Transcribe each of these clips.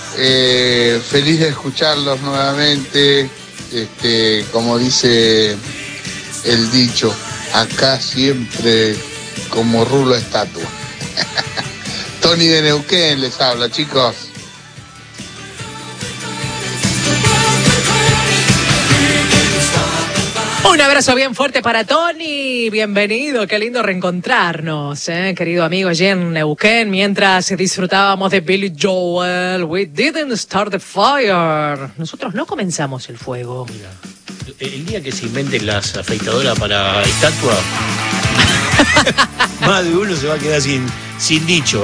Feliz de escucharlos nuevamente. Como dice el dicho, acá siempre como rulo estatua. Tony de Neuquén les habla, chicos. Un abrazo bien fuerte para Tony, bienvenido, qué lindo reencontrarnos, querido amigo allí en Neuquén, mientras disfrutábamos de Billy Joel, We Didn't Start the Fire. Nosotros no comenzamos el fuego. Mira, el día que se inventen las afeitadoras para estatua, más de uno se va a quedar sin dicho,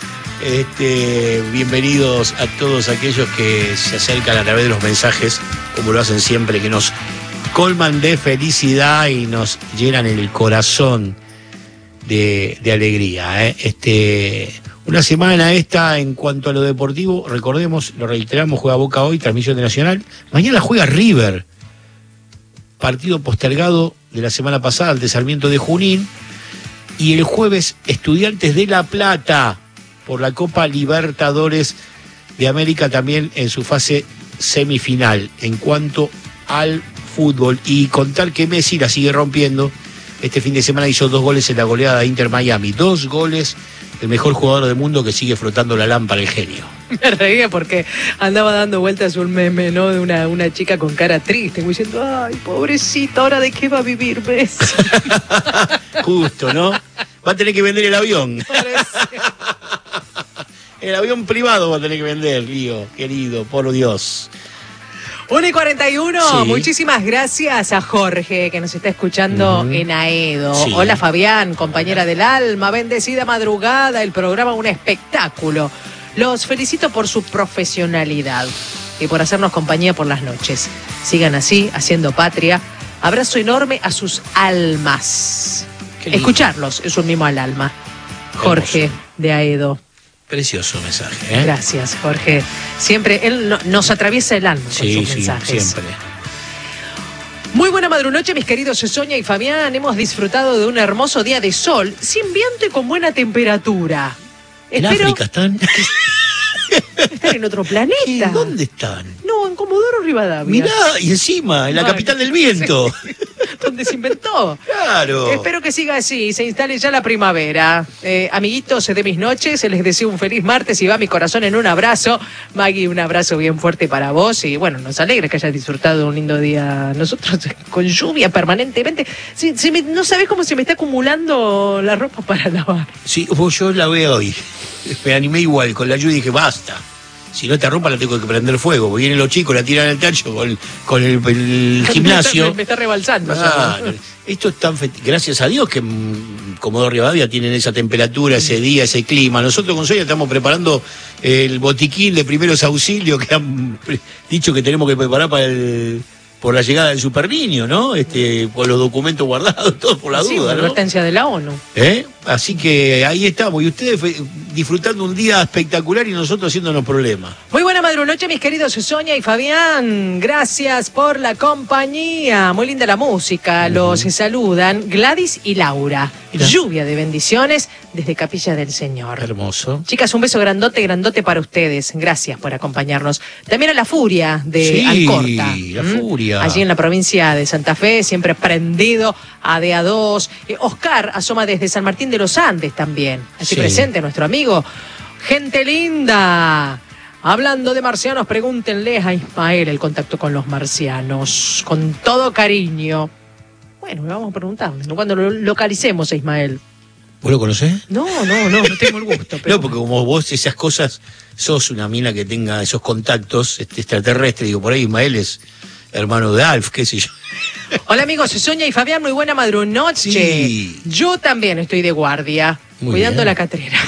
bienvenidos a todos aquellos que se acercan a través de los mensajes, como lo hacen siempre, que nos colman de felicidad y nos llenan el corazón de alegría. Una semana esta en cuanto a lo deportivo, recordemos, lo reiteramos, juega Boca hoy, transmisión de Nacional. Mañana juega River, partido postergado de la semana pasada ante Sarmiento de Junín. Y el jueves Estudiantes de La Plata por la Copa Libertadores de América, también en su fase semifinal. En cuanto al fútbol, y contar que Messi la sigue rompiendo. Este fin de semana hizo 2 goles en la goleada de Inter Miami. 2 goles, el mejor jugador del mundo que sigue frotando la lámpara, el genio. Me reía porque andaba dando vueltas un meme, ¿no? De una chica con cara triste, diciendo, ay, pobrecita, ¿ahora de qué va a vivir Messi? Justo, ¿no? Va a tener que vender el avión. El avión privado va a tener que vender, Lío, querido, por Dios. 1:41, sí. Muchísimas gracias a Jorge que nos está escuchando en Aedo. Sí. Hola Fabián, compañera del alma, bendecida madrugada, el programa un espectáculo. Los felicito por su profesionalidad y por hacernos compañía por las noches. Sigan así, haciendo patria. Abrazo enorme a sus almas. Escucharlos es un mimo al alma. Jorge hermoso. De Aedo. Precioso mensaje, Gracias, Jorge. Siempre él nos atraviesa el alma con sus mensajes. Siempre. Muy buena madrunoche, mis queridos Sonia y Fabián. Hemos disfrutado de un hermoso día de sol, sin viento y con buena temperatura. ¿En África están? Están en otro planeta. ¿Y dónde están? No, en Comodoro Rivadavia. Mirá, y encima, en la capital del viento. Donde se inventó. Claro. Espero que siga así, se instale ya la primavera. Amiguitos de mis noches, les deseo un feliz martes y va mi corazón en un abrazo. Maggie, un abrazo bien fuerte para vos. Y bueno, nos alegra que hayas disfrutado un lindo día. Nosotros con lluvia permanentemente. No sabés cómo se me está acumulando la ropa para lavar. Sí, yo la veo hoy. Me animé igual, con la lluvia dije, basta. Si no esta ropa la tengo que prender fuego. Vienen los chicos, la tiran al tacho con el gimnasio. Me está rebalsando. Esto es tan gracias a Dios que Comodoro Rivadavia tienen esa temperatura, ese día, ese clima. Nosotros con Sonia estamos preparando el botiquín de primeros auxilios que han dicho que tenemos que preparar por la llegada del super niño, ¿no? Por los documentos guardados, todo por la duda, ¿no? Advertencia de la ONU. Así que ahí estamos. Y ustedes disfrutando un día espectacular y nosotros haciéndonos problemas. Muy buena madrunoche, mis queridos Sonia y Fabián. Gracias por la compañía. Muy linda la música. Los saludan Gladys y Laura. Mirá. Lluvia de bendiciones desde Capilla del Señor. Hermoso. Chicas, un beso grandote para ustedes. Gracias por acompañarnos. También a la Furia de Alcorta. La Furia. Allí en la provincia de Santa Fe, siempre prendido a DA2. Oscar asoma desde San Martín de los Andes también. Así presente nuestro amigo. Gente linda. Hablando de marcianos, pregúntenle a Ismael el contacto con los marcianos. Con todo cariño. Bueno, le vamos a preguntarle. Cuando lo localicemos a Ismael. ¿Vos lo conocés? No tengo el gusto. Pero... No, porque como vos esas cosas, sos una mina que tenga esos contactos extraterrestres. Digo, por ahí Ismael es hermano de Alf, qué sé yo. Hola amigos, Sonia y Fabián, muy buena madrunoche. Sí. Yo también estoy de guardia, muy cuidando bien. La catrera.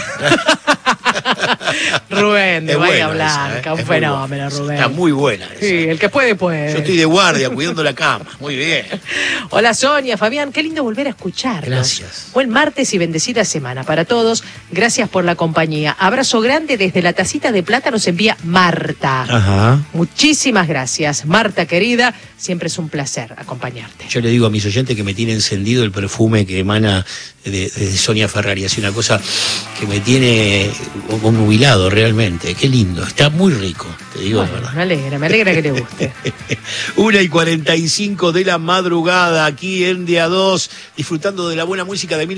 Rubén, de Bahía Blanca, un fenómeno, Rubén. Está muy buena esa. Sí, el que puede, puede. Yo estoy de guardia, cuidando la cama, muy bien. Hola Sonia, Fabián, qué lindo volver a escucharlos. Gracias. Buen martes y bendecida semana para todos. Gracias por la compañía. Abrazo grande desde la tacita de plata nos envía Marta. Ajá. Muchísimas gracias, Marta querida. Siempre es un placer acompañarte. Yo le digo a mis oyentes que me tiene encendido el perfume que emana de Sonia Ferrari. Así una cosa que me tiene obnubilado realmente. Qué lindo, está muy rico, te digo la verdad. Me alegra que le guste. 1:45 de la madrugada, aquí en Día 2, disfrutando de la buena música de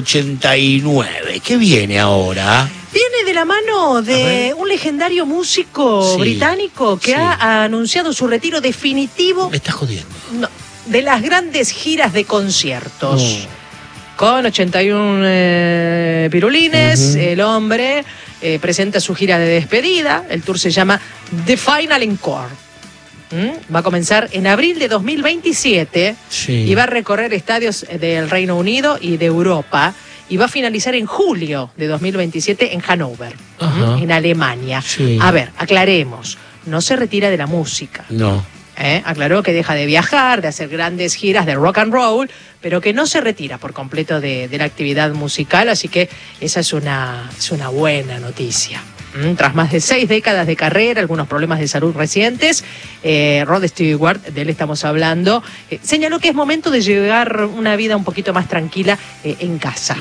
1989. ¿Qué viene ahora? Viene de la mano de un legendario músico británico que ha anunciado su retiro definitivo. Me estás jodiendo. No, de las grandes giras de conciertos. No. Con 81 pirulines, el hombre presenta su gira de despedida. El tour se llama The Final Encore. Va a comenzar en abril de 2027 y va a recorrer estadios del Reino Unido y de Europa. Y va a finalizar en julio de 2027 en Hannover, en Alemania. Sí. A ver, aclaremos, no se retira de la música. No. Aclaró que deja de viajar, de hacer grandes giras de rock and roll, pero que no se retira por completo de la actividad musical, así que esa es una buena noticia. Tras más de 6 décadas de carrera, algunos problemas de salud recientes, Rod Stewart, de él estamos hablando, señaló que es momento de llevar una vida un poquito más tranquila en casa.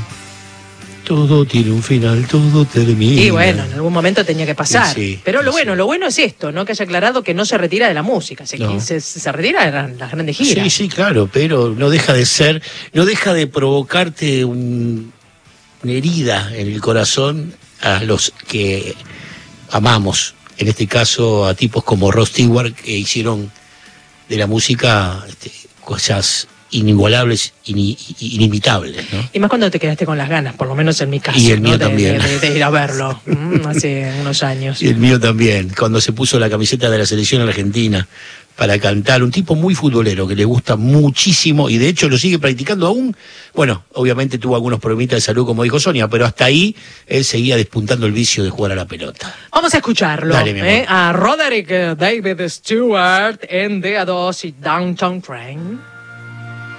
Todo tiene un final, todo termina. Y bueno, en algún momento tenía que pasar. Sí, pero lo bueno es esto, ¿no? Que haya aclarado que no se retira de la música. Se retira de las grandes giras. Sí, claro, pero no deja de provocarte una herida en el corazón a los que amamos. En este caso, a tipos como Rod Stewart, que hicieron de la música cosas inigualables, inimitables, ¿no? Y más cuando te quedaste con las ganas, por lo menos en mi caso. Y el mío también. De ir a verlo hace unos años. Y el mío también, cuando se puso la camiseta de la selección argentina para cantar, un tipo muy futbolero que le gusta muchísimo y de hecho lo sigue practicando aún. Bueno, obviamente tuvo algunos problemitas de salud, como dijo Sonia, pero hasta ahí él seguía despuntando el vicio de jugar a la pelota. Vamos a escucharlo. Dale, mi amor. A Roderick David Stewart en DA2 y Downtown Train.